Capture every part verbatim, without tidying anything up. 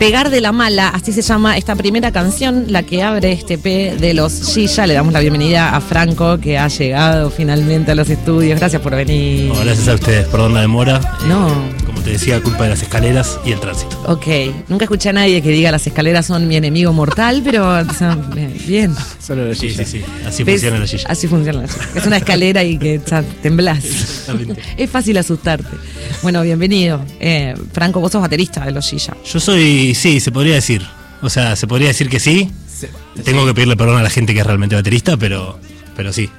Pegar de la Mala, así se llama esta primera canción, la que abre este P de los Gilla. Le damos la bienvenida a Franco, que ha llegado finalmente a los estudios. Gracias por venir. Oh, gracias a ustedes, perdón la demora. No. Eh, como te decía, culpa de las escaleras y el tránsito. Ok, nunca escuché a nadie que diga las escaleras son mi enemigo mortal, pero o sea, bien. Solo la Gilla. Sí, sí, sí, así ¿Ves? funciona la Gilla. Así funciona la Gilla. Es una escalera y que o sea, temblás. Es fácil asustarte. Bueno, bienvenido. Eh, Franco, vos sos baterista de los Gilla. Yo soy, sí, se podría decir. O sea, se podría decir que sí. sí Tengo sí. que pedirle perdón a la gente que es realmente baterista, pero, pero sí.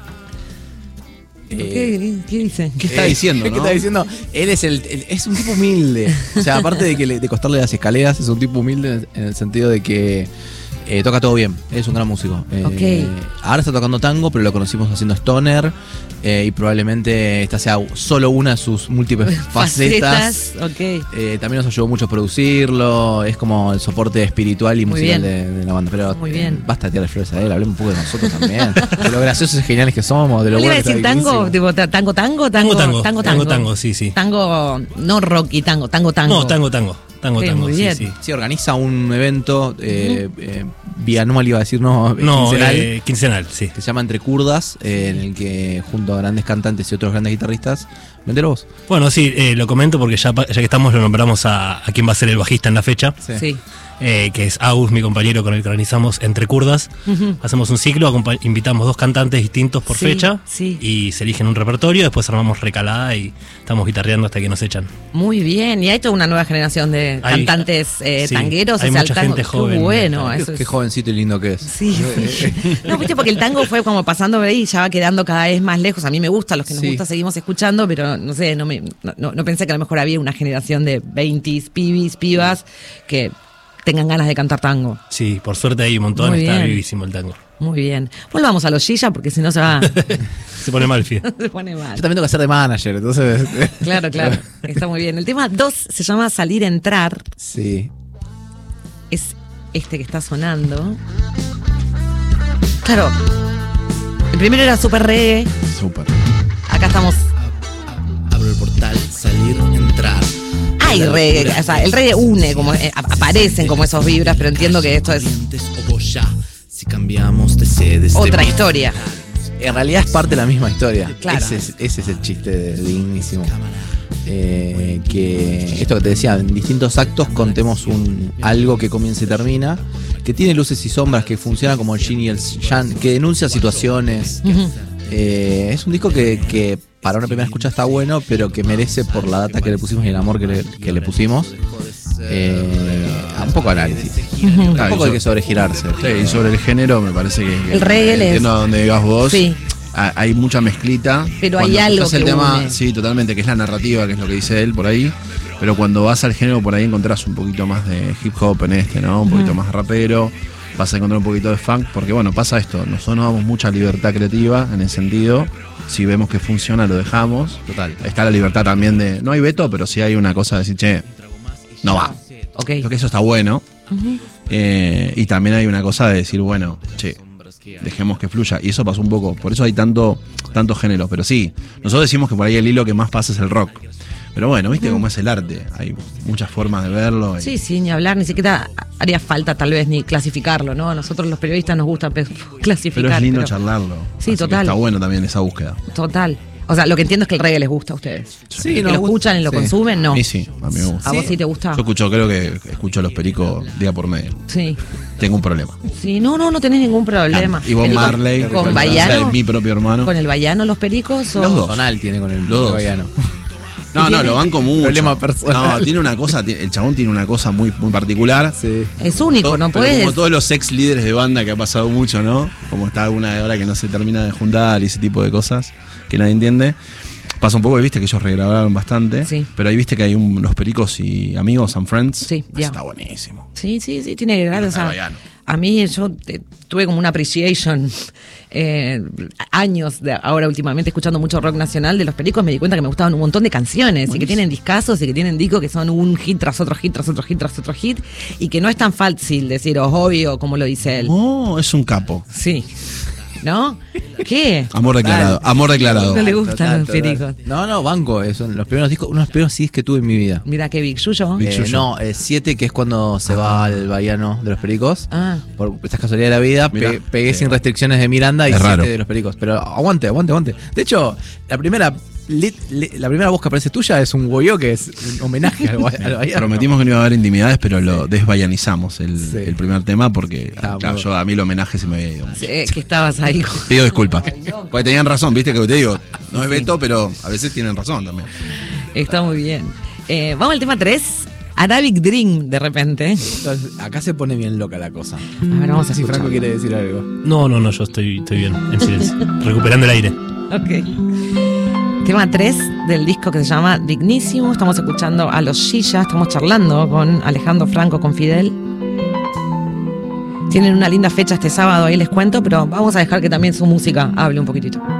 Eh, ¿Qué, ¿Qué dice? ¿Qué está diciendo? ¿No? ¿Qué está diciendo? Él es el, el es un tipo humilde. O sea, aparte de que le, de costarle las escaleras, es un tipo humilde en el sentido de que eh, toca todo bien. Es un gran músico. Eh, okay. Ahora está tocando tango, pero lo conocimos haciendo stoner. Eh, y probablemente esta sea solo una de sus múltiples facetas. facetas. Okay. Eh, también nos ayudó mucho a producirlo. Es como el soporte espiritual y Muy musical de, de la banda. Pero Muy bien. Eh, basta de tirarle flores a él, hablemos un poco de nosotros también. De lo graciosos y geniales que somos. De lo ¿Le bueno iba a decir tango? Tipo, tango, tango, tango, tango, tango, tango, tango, tango, sí, sí. Tango, no rock y tango, tango, tango. No, tango, tango. Tango, sí, tango, muy sí, bien. sí. Sí, organiza un evento eh, uh-huh. eh, bianual, iba a decir, no, no quincenal. Eh, quincenal, sí. Que se llama Entre Kurdas, eh, en el que junto a grandes cantantes y otros grandes guitarristas, mételo vos. Bueno, sí, eh, lo comento porque ya, ya que estamos lo nombramos a, a quien va a ser el bajista en la fecha. Sí. sí. Eh, que es Agus, mi compañero con el que organizamos Entre Kurdas. Uh-huh. Hacemos un ciclo, acompa- invitamos dos cantantes distintos por sí, fecha sí. y se eligen un repertorio, después armamos recalada y estamos guitarreando hasta que nos echan. Muy bien, y hay toda una nueva generación de hay, cantantes eh, sí, tangueros. Hay o sea, mucha el tango, gente joven. Qué bueno. Qué, eso qué es... jovencito y lindo que es. Sí, sí. No, viste, porque el tango fue como pasando ahí y ya va quedando cada vez más lejos. A mí me gusta, los que nos sí. gusta seguimos escuchando, pero no sé, no, me, no, no, no pensé que a lo mejor había una generación de veinte pibis, pibas que tengan ganas de cantar tango. Sí, por suerte hay un montón, Muy está bien. vivísimo el tango. Muy bien. Volvamos a los Gilla porque si no se va... se pone mal, Fie. Se pone mal. Yo también tengo que hacer de manager, entonces... Claro, claro. Está muy bien. El tema dos se llama Salir, Entrar. Sí. Es este que está sonando. Claro. El primero era super reggae. Súper. Acá estamos... Abro el portal, salir, entrar. Hay reggae, o sea, el reggae une, como eh, aparecen como esos vibras, pero entiendo que esto es si cambiamos de sedes, otra historia. En realidad es parte de la misma historia. Claro. Ese es, ese es el chiste de dignísimo. Eh, que esto que te decía, en distintos actos contemos un algo que comienza y termina, que tiene luces y sombras, que funciona como el yin y el yang, que denuncia situaciones. Uh-huh. Eh, es un disco que, que para una primera escucha está bueno, pero que merece por la data que le pusimos y el amor que le, que le pusimos. Eh, un poco análisis. Uh-huh. Tampoco hay que sobregirarse. Sí, y sobre el género me parece que, que el reggae es... entiendo a dónde vas vos. Sí. Hay mucha mezclita. Pero cuando hay algo que el tema, une. Sí, totalmente, que es la narrativa, que es lo que dice él por ahí. Pero cuando vas al género por ahí encontrás un poquito más de hip hop en este, ¿no? Un poquito uh-huh. más rapero. Vas a encontrar un poquito de funk, porque bueno, pasa esto, nosotros nos damos mucha libertad creativa en ese sentido. Si vemos que funciona, lo dejamos. Total. Está la libertad también de, no hay veto, pero sí hay una cosa de decir, che, no va. Okay. Porque eso está bueno. Uh-huh. Eh, y también hay una cosa de decir, bueno, che, dejemos que fluya. Y eso pasó un poco, por eso hay tanto, tanto género. Pero sí, nosotros decimos que por ahí el hilo que más pasa es el rock. Pero bueno, viste uh-huh. cómo es el arte. Hay muchas formas de verlo. Y... Sí, sí, ni hablar, ni siquiera haría falta tal vez ni clasificarlo, ¿no? A nosotros los periodistas nos gusta pe- clasificar. Pero es lindo pero... charlarlo. Sí, Así total. Está bueno también esa búsqueda. Total. O sea, lo que entiendo es que el reggae les gusta a ustedes. Sí, ¿Que no, lo escuchan y lo sí. consumen? No. A mí sí, a mí me gusta. ¿A vos sí te gusta? Yo escucho, creo que escucho a los Pericos día por medio. Sí. Tengo un problema. Sí, no, no, no tenés ningún problema. Y Bob Marley, con, con con Bayano, mi propio hermano. ¿Con el Bayano los Pericos? O... Los dos. Tonal tiene con el los Bayano. No, no, lo banco mucho. Problema personal. No, tiene una cosa, el chabón tiene una cosa muy, muy particular. Sí. Es único, no pero puedes. Como todos los ex líderes de banda que ha pasado mucho, ¿no? Como está alguna de ahora que no se termina de juntar y ese tipo de cosas que nadie entiende. Pasa un poco, viste que ellos regrabaron bastante. Sí. Pero ahí viste que hay un, unos Pericos y amigos and friends. Sí, ya. Está buenísimo. Sí, sí, sí, tiene que ver. O sea, Bayano. a mí yo te, tuve como una appreciation eh, años de ahora últimamente escuchando mucho rock nacional de los Pericos, me di cuenta que me gustaban un montón de canciones. Buenísimo. Y que tienen discazos y que tienen discos que son un hit tras otro hit tras otro hit tras otro hit y que no es tan fácil decir, oh, obvio, como lo dice él. Oh, es un capo. Sí. ¿No? ¿Qué? Amor declarado, amor declarado. No le gustan Total, los total. pericos. No, no, banco. eh, Son los primeros discos, uno de los primeros C Ds que tuve en mi vida. Mira qué Big Yuyo. Eh, no, eh, siete, que es cuando se va al Bahiano de los Pericos. Ah. Por estas casualidades de la vida, Mirá. pe- pegué sin restricciones de Miranda y Es siete raro. de los Pericos. Pero aguante, aguante, aguante. De hecho, la primera lit- li- la primera voz que aparece tuya es un goyo que es un homenaje al, Ba- al Bahiano. Prometimos que no iba a haber intimidades, pero lo desbayanizamos el, Sí. el primer tema porque Ah, claro, muy yo a mí el homenaje se me había ido. Sí, que estabas ahí. Pido disculpas. Porque tenían razón, viste que te digo, no es Beto, pero a veces tienen razón también. Está muy bien. Eh, vamos al tema tres. Arabic Dream, de repente. Entonces, acá se pone bien loca la cosa. A ver, vamos a Si escuchar. Franco quiere decir algo. No, no, no, yo estoy, estoy bien, en silencio. Recuperando el aire. Ok. Tema tres del disco que se llama Dignísimo. Estamos escuchando a los Silla. Estamos charlando con Alejandro Franco, con Fidel. Tienen una linda fecha este sábado, ahí les cuento, pero vamos a dejar que también su música hable un poquitito.